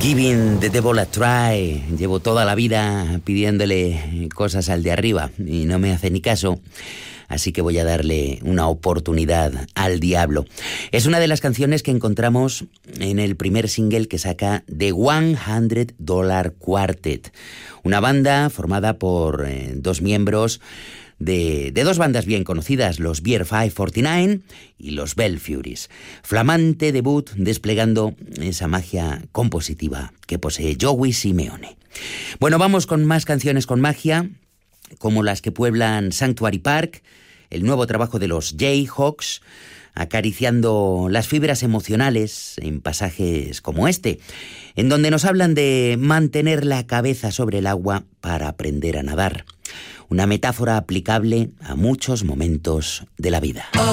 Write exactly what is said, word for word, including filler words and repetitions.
Giving the devil a try. Llevo toda la vida pidiéndole cosas al de arriba y no me hace ni caso. Así que voy a darle una oportunidad al diablo. Es una de las canciones que encontramos en el primer single que saca The one hundred dollar Quartet. Una banda formada por eh, dos miembros de, de dos bandas bien conocidas, los Beer cinco cuarenta y nueve y los Bell Furies. Flamante debut desplegando esa magia compositiva que posee Joey Simeone. Bueno, vamos con más canciones con magia, como las que pueblan Sanctuary Park, el nuevo trabajo de los Jayhawks, acariciando las fibras emocionales en pasajes como este, en donde nos hablan de mantener la cabeza sobre el agua para aprender a nadar. Una metáfora aplicable a muchos momentos de la vida.